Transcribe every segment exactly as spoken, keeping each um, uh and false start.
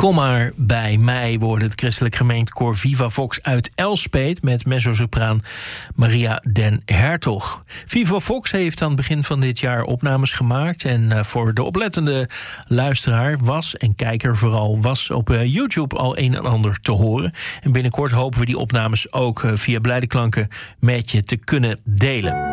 Kom maar bij mij, wordt het christelijk gemeentekoor Viva Vox uit Elspeet met mezzosopraan Maria den Hertog. Viva Vox heeft aan het begin van dit jaar opnames gemaakt en voor de oplettende luisteraar was, en kijker vooral, was op YouTube al een en ander te horen. En binnenkort hopen we die opnames ook via Blijde Klanken met je te kunnen delen.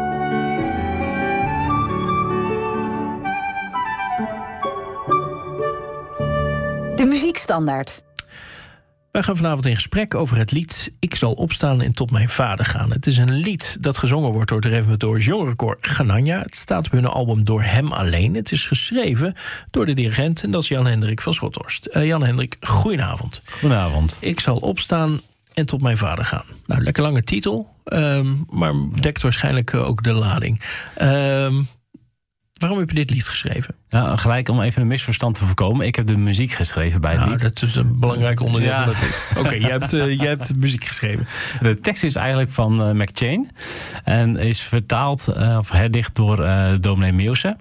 De muziekstandaard. Wij gaan vanavond in gesprek over het lied Ik zal opstaan en tot mijn vader gaan. Het is een lied dat gezongen wordt door het reformatorisch jongerenkoor Ganania. Het staat op hun album Door Hem Alleen. Het is geschreven door de dirigent en dat is Jan-Hendrik van Schothorst. Uh, Jan-Hendrik, goedenavond. Goedenavond. Ik zal opstaan en tot mijn vader gaan. Nou, lekker lange titel, um, maar dekt waarschijnlijk ook de lading. Um, Waarom heb je dit lied geschreven? Ja, gelijk om even een misverstand te voorkomen. Ik heb de muziek geschreven bij het nou, lied. Dat is een belangrijk onderdeel ja. van het lied. Oké, okay, jij, hebt, uh, jij hebt muziek geschreven. De tekst is eigenlijk van uh, McChain. En is vertaald uh, of herdicht door uh, dominee Meeuwse.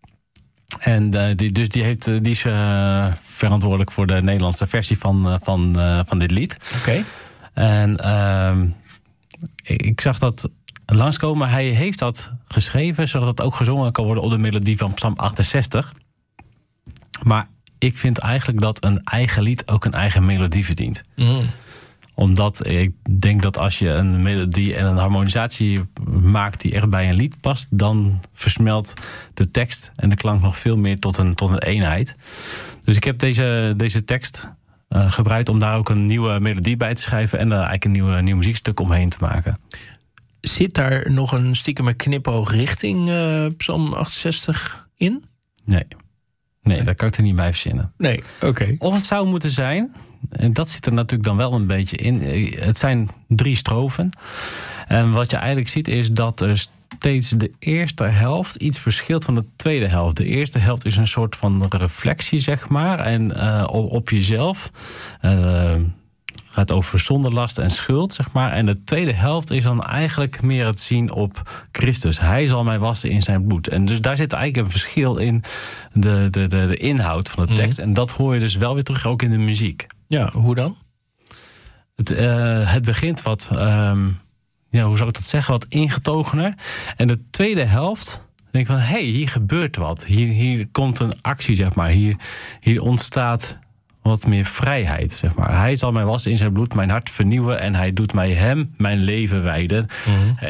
En uh, die, dus die, heeft, uh, die is uh, verantwoordelijk voor de Nederlandse versie van, uh, van, uh, van dit lied. Oké. Okay. En uh, ik, ik zag dat langskomen, maar hij heeft dat geschreven zodat het ook gezongen kan worden op de melodie van Psalm achtenzestig. Maar ik vind eigenlijk dat een eigen lied ook een eigen melodie verdient. Mm. Omdat ik denk dat als je een melodie en een harmonisatie maakt die echt bij een lied past, dan versmelt de tekst en de klank nog veel meer tot een, tot een eenheid. Dus ik heb deze, deze tekst uh, gebruikt om daar ook een nieuwe melodie bij te schrijven en er eigenlijk een nieuwe, nieuw muziekstuk omheen te maken. Zit daar nog een stiekem knipoog richting uh, Psalm achtenzestig in? Nee. Nee, daar kan ik er niet bij verzinnen. Nee, oké. Okay. Of het zou moeten zijn, en dat zit er natuurlijk dan wel een beetje in. Het zijn drie strofen. En wat je eigenlijk ziet is dat er steeds de eerste helft iets verschilt van de tweede helft. De eerste helft is een soort van reflectie, zeg maar. En uh, op, op jezelf. Uh, gaat over zondelast en schuld, zeg maar. En de tweede helft is dan eigenlijk meer het zien op Christus. Hij zal mij wassen in zijn bloed. En dus daar zit eigenlijk een verschil in de, de, de, de inhoud van de tekst. Mm. En dat hoor je dus wel weer terug ook in de muziek. Ja, hoe dan? Het, uh, het begint wat, um, ja, hoe zal ik dat zeggen, wat ingetogener. En de tweede helft denk ik van, hé, hey, hier gebeurt wat. Hier, hier komt een actie, zeg maar. Hier, hier ontstaat wat meer vrijheid, zeg maar. Hij zal mij wassen in zijn bloed, mijn hart vernieuwen en hij doet mij hem mijn leven wijden. Mm-hmm.